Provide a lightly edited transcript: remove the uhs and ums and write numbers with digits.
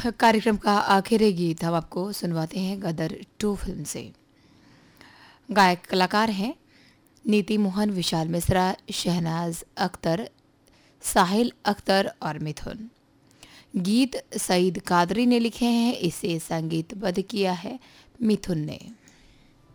कार्यक्रम का आखिरी गीत हम आपको सुनवाते हैं गदर 2 फिल्म से। गायक कलाकार हैं नीति मोहन, विशाल मिश्रा, शहनाज अख्तर, साहिल अख्तर और मिथुन। गीत सईद कादरी ने लिखे हैं, इसे संगीतबद्ध किया है मिथुन ने।